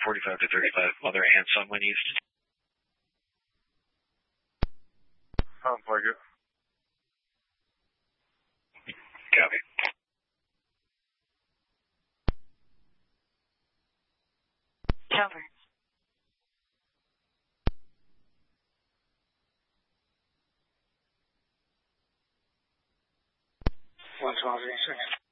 45 to 35, mother and son when used. Sounds like it. Copy. Cover. 112, 86.